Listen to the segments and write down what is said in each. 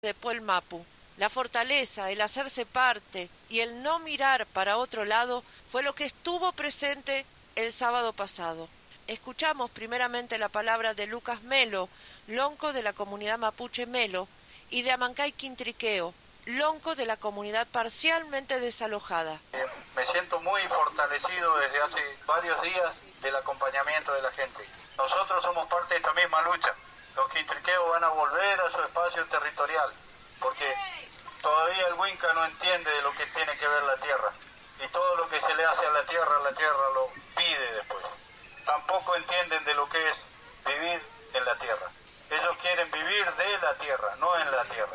de Puel Mapu. La fortaleza, el hacerse parte y el no mirar para otro lado fue lo que estuvo presente el sábado pasado. Escuchamos primeramente la palabra de Lucas Melo, lonco de la comunidad mapuche Melo, y de Amancay Quintriqueo, lonco de la comunidad parcialmente desalojada. Me siento muy fortalecido desde hace varios días del acompañamiento de la gente. Nosotros somos parte de esta misma lucha. Los quintriqueos van a volver a su espacio territorial, porque todavía el Huinca no entiende de lo que tiene que ver la tierra. Y todo lo que se le hace a la tierra lo pide después. Tampoco entienden de lo que es vivir en la tierra. Ellos quieren vivir de la tierra, no en la tierra.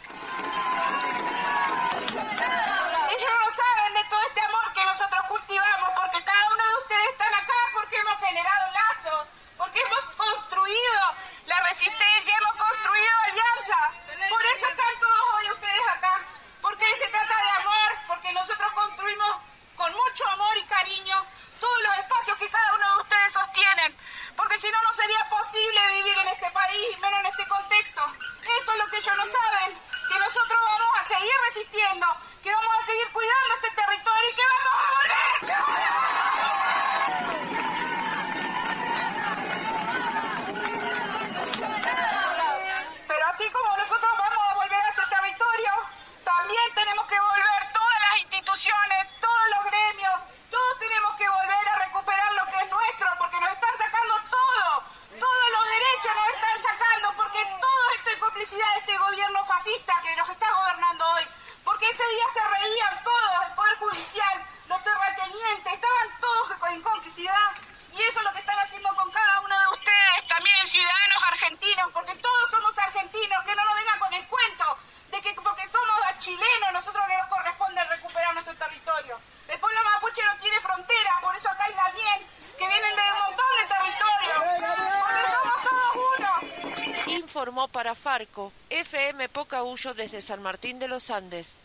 Ellos no saben de todo este amor que nosotros cultivamos, porque cada uno de ustedes están acá porque hemos generado lazos, porque hemos construido la resistencia, hemos construido alianza. Por eso están todos hoy ustedes acá, porque se trata de amor, porque nosotros construimos con mucho amor y cariño todos los espacios que cada uno de ustedes sostienen, porque si no, no sería posible vivir en este país, menos en este contexto. Eso es lo que ellos no saben, que nosotros vamos a seguir resistiendo, que vamos a seguir cuidando este territorio y que vamos a volver. Pero así como nosotros vamos a volver a ese territorio, también tenemos que volver todas las instituciones, todos los gremios, todos tenemos que volver a recuperar lo que es nuestro, porque nos están sacando todos los derechos nos están sacando, porque todo esto es complicidad de este gobierno fascista que nos está gobernando hoy, porque ese día se reían todos, el Poder Judicial, los terratenientes, estaban todos en complicidad, y eso es lo que están haciendo con cada uno de ustedes, también ciudadanos argentinos, porque todos somos argentinos, que no nos vengan con el cuento de que porque somos chilenos, nosotros no nos corresponde recuperar nuestro territorio. El pueblo mapuche no tiene frontera, por eso acá hay también, que vienen de un montón de territorios, porque somos todos uno. Informó para Farco, FM Pocahuyo desde San Martín de los Andes.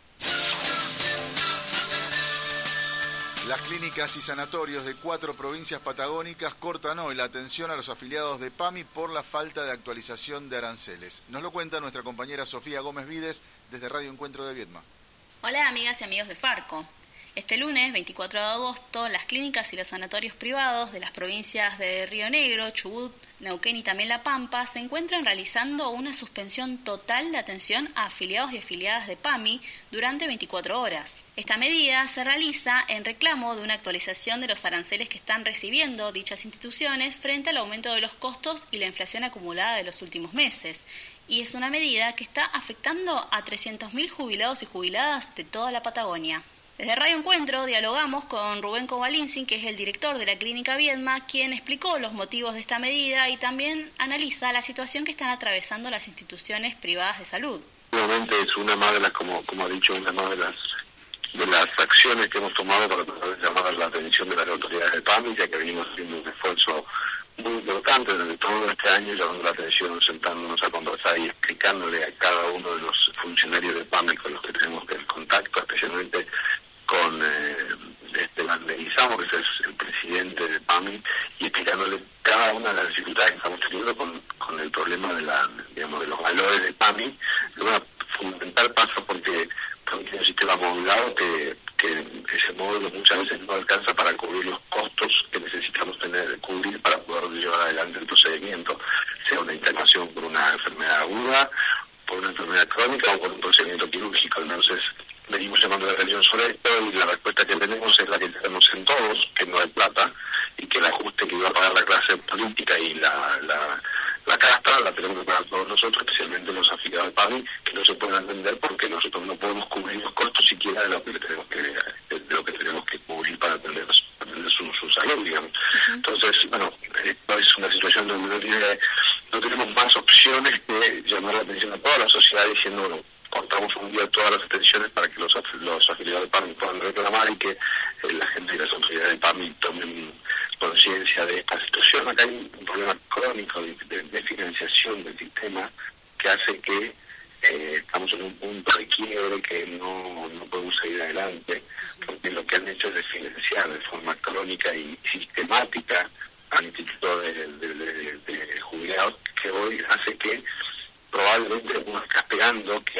Las clínicas y sanatorios de 4 provincias patagónicas cortan hoy la atención a los afiliados de PAMI por la falta de actualización de aranceles. Nos lo cuenta nuestra compañera Sofía Gómez Vides desde Radio Encuentro de Viedma. Hola amigas y amigos de Farco. Este lunes, 24 de agosto, las clínicas y los sanatorios privados de las provincias de Río Negro, Chubut, Neuquén y también La Pampa se encuentran realizando una suspensión total de atención a afiliados y afiliadas de PAMI durante 24 horas. Esta medida se realiza en reclamo de una actualización de los aranceles que están recibiendo dichas instituciones frente al aumento de los costos y la inflación acumulada de los últimos meses. Y es una medida que está afectando a 300.000 jubilados y jubiladas de toda la Patagonia. Desde Radio Encuentro dialogamos con Rubén Kovalinsin, que es el director de la Clínica Viedma, quien explicó los motivos de esta medida y también analiza la situación que están atravesando las instituciones privadas de salud. Obviamente es una más de las, como ha dicho, una más de las acciones que hemos tomado para tratar de llamar la atención de las autoridades de PAMI, ya que venimos haciendo un esfuerzo muy importante desde todo este año, llamando la atención, sentándonos a conversar y explicándole a cada uno de los funcionarios de PAMI con los que tenemos el contacto, especialmente con Esteban Leguizamo, que es el presidente de PAMI, y explicándole cada una de las dificultades que estamos teniendo con el problema de los valores de PAMI. Lo fundamental pasa porque tiene un sistema modulado que ese módulo muchas veces no alcanza para cubrir los costos que necesitamos cubrir para poder llevar adelante el procedimiento, sea una internación por una enfermedad aguda, por una enfermedad crónica o por un procedimiento quirúrgico. Entonces venimos llamando la atención sobre esto y la respuesta que tenemos es la que tenemos en todos, que no hay plata y que el ajuste que iba a pagar la clase política y la casta la tenemos que pagar todos nosotros, especialmente los afiliados de PAMI, que no se pueden atender porque nosotros no podemos cubrir los costos siquiera de lo que tenemos que cubrir para atender su salud, digamos. Entonces, bueno, esto es una situación donde no tenemos más opciones que llamar la atención a toda la sociedad diciendo, bueno, cortamos un día todas las atenciones para que los afiliados de PAMI puedan reclamar y que la gente y las autoridades de PAMI tomen conciencia de esta situación. Acá hay un problema crónico de financiación del sistema que hace que estamos en un punto de quiebre que no podemos seguir adelante, porque lo que han hecho es desfinanciar de forma crónica y sistemática al Instituto de Jubilados, que hoy hace que probablemente uno está esperando que